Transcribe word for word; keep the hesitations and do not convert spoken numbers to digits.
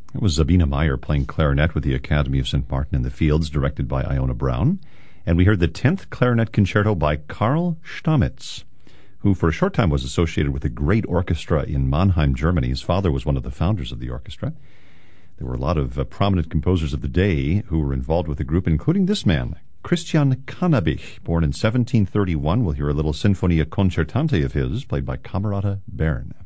It was Zabina Meyer playing clarinet with the Academy of Saint Martin in the Fields, directed by Iona Brown. And we heard the tenth Clarinet Concerto by Karl Stamitz, who for a short time was associated with a great orchestra in Mannheim, Germany. His father was one of the founders of the orchestra. There were a lot of uh, prominent composers of the day who were involved with the group, including this man, Christian Cannabich, born in seventeen thirty-one. We'll hear a little Sinfonia Concertante of his, played by Camerata Bern.